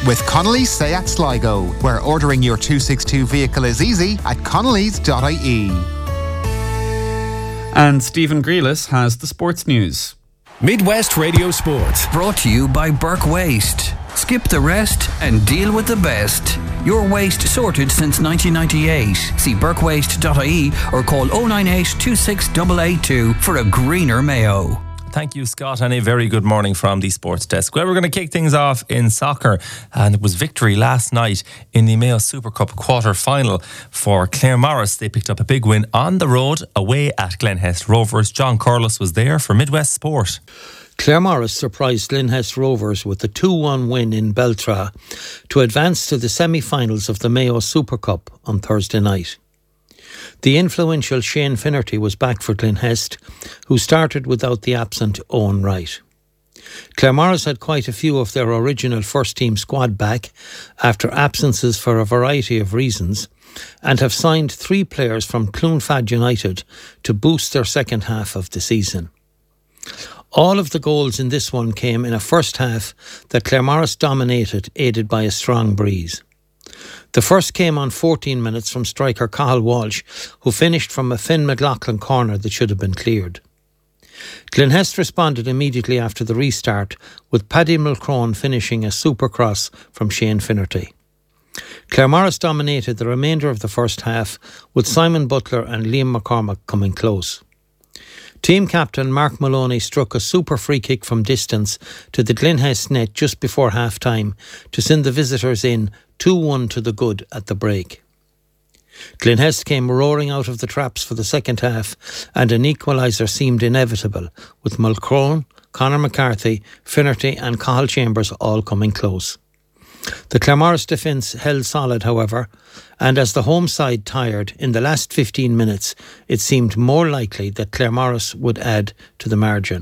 with Connolly's Seat Sligo, where ordering your 262 vehicle is easy at connellys.ie. And Stephen Grealis has the sports news. Midwest Radio Sport, brought to you by Burke Waste. Skip the rest and deal with the best. Your waste sorted since 1998. See burkewaste.ie or call 098 26882 for a greener Mayo. Thank you, Scott, and a very good morning from the sports desk. Well, we're going to kick things off in soccer, and it was victory last night in the Mayo Super Cup quarter-final for Claremorris. They picked up a big win on the road away at Glenhest Rovers. John Corliss was there for Midwest Sport. Claremorris surprised Glenhest Rovers with a 2-1 win in Beltra to advance to the semi-finals of the Mayo Super Cup on Thursday night. The influential Shane Finnerty was back for Glenhest, who started without the absent Owen Wright. Claremorris had quite a few of their original first-team squad back after absences for a variety of reasons, and have signed 3 players from Clonfad United to boost their second half of the season. All of the goals in this one came in a first half that Claremorris dominated, aided by a strong breeze. The first came on 14 minutes from striker Cathal Walsh, who finished from a Finn McLaughlin corner that should have been cleared. Glenhest responded immediately after the restart, with Paddy Mulcrone finishing a supercross from Shane Finnerty. Claremorris dominated the remainder of the first half, with Simon Butler and Liam McCormack coming close. Team captain Mark Maloney struck a super free kick from distance to the Glenhest net just before half-time to send the visitors in 2-1 to the good at the break. Glenhest came roaring out of the traps for the second half, and an equaliser seemed inevitable, with Mulcrone, Conor McCarthy, Finnerty and Cathal Chambers all coming close. The Claremorris defence held solid, however, and as the home side tired in the last 15 minutes, it seemed more likely that Claremorris would add to the margin.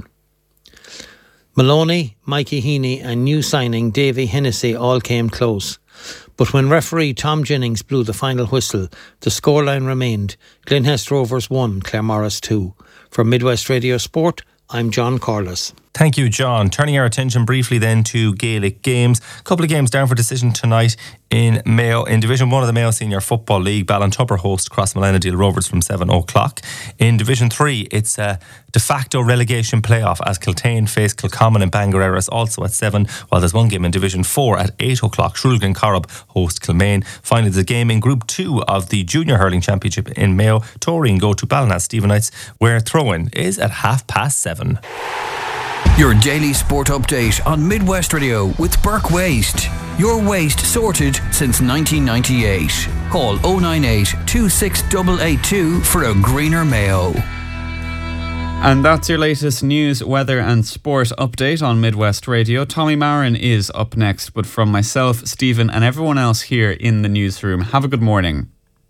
Maloney, Mikey Heaney and new signing Davy Hennessy all came close, but when referee Tom Jennings blew the final whistle, the scoreline remained Glenhest Rovers 1, Claremorris 2. For Midwest Radio Sport, I'm John Corliss. Thank you, John. Turning our attention briefly then to Gaelic games. A couple of games down for decision tonight in Mayo. In Division 1 of the Mayo Senior Football League, Ballintubber host Crossmollenadale Rovers from 7 o'clock. In Division 3, it's a de facto relegation playoff as Kiltane face Kilcommon and Bangareras also at 7, while there's one game in Division 4 at 8 o'clock. Shrulgan Corrib host Kilmaine. Finally, the game in Group 2 of the Junior Hurling Championship in Mayo. Toreen go to Ballina Stephenites, where throw-in is at 7:30. Your daily sport update on Midwest Radio with Burke Waste. Your waste sorted since 1998. Call 098 26882 for a greener Mayo. And that's your latest news, weather and sport update on Midwest Radio. Tommy Marin is up next, but from myself, Stephen and everyone else here in the newsroom, have a good morning.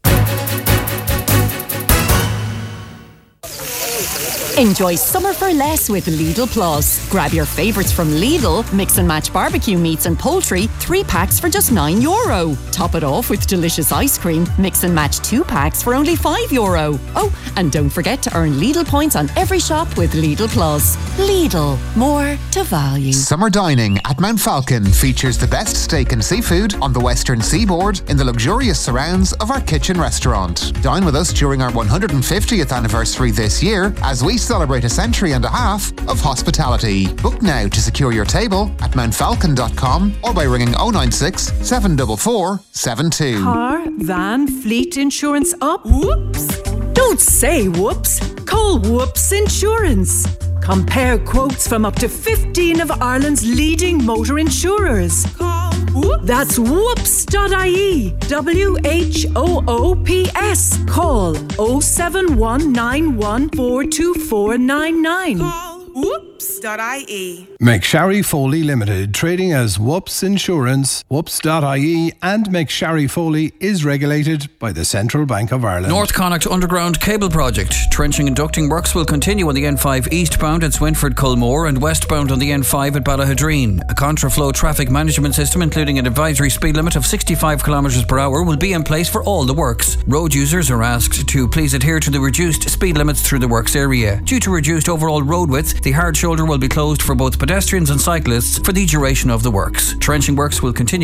Enjoy summer for less with Lidl Plus. Grab your favourites from Lidl, mix and match barbecue meats and poultry, 3 packs for just €9. Top it off with delicious ice cream, mix and match 2 packs for only €5. Oh, and don't forget to earn Lidl points on every shop with Lidl Plus. Lidl, more to value. Summer dining at Mount Falcon features the best steak and seafood on the western seaboard in the luxurious surrounds of our kitchen restaurant. Dine with us during our 150th anniversary this year as we celebrate a century and a half of hospitality. Book now to secure your table at mountfalcon.com or by ringing 096 744 72. Car, van, fleet insurance up? Whoops! Don't say whoops. Call Whoops Insurance. Compare quotes from up to 15 of Ireland's leading motor insurers. Call Whoops. That's whoops.ie. WHOOPS. Call 07191424499. Call whoops.ie. McSharry Foley Limited, trading as Whoops Insurance, whoops.ie, and McSharry Foley is regulated by the Central Bank of Ireland. North Connacht Underground Cable Project. Trenching and ducting works will continue on the N5 eastbound at Swinford Culmore and westbound on the N5 at Ballahadreen. A contraflow traffic management system, including an advisory speed limit of 65 km per hour, will be in place for all the works. Road users are asked to please adhere to the reduced speed limits through the works area. Due to reduced overall road width, the hard shoulder will be closed for both pedestrians and cyclists for the duration of the works. Trenching works will continue